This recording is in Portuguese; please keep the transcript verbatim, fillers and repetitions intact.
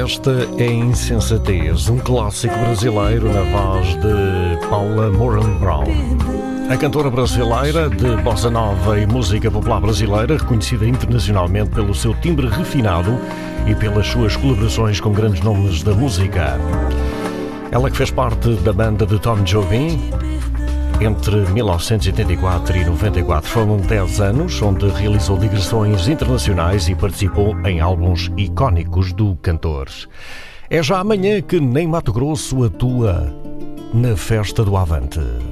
Esta é Insensatez, um clássico brasileiro na voz de Paula Moran Brown. A cantora brasileira de bossa nova e música popular brasileira, reconhecida internacionalmente pelo seu timbre refinado e pelas suas colaborações com grandes nomes da música. Ela que fez parte da banda de Tom Jobim entre mil novecentos e oitenta e quatro e noventa e quatro. Foram dez anos onde realizou digressões internacionais e participou em álbuns icónicos do cantor. É já amanhã que Nem Mato Grosso atua na Festa do Avante.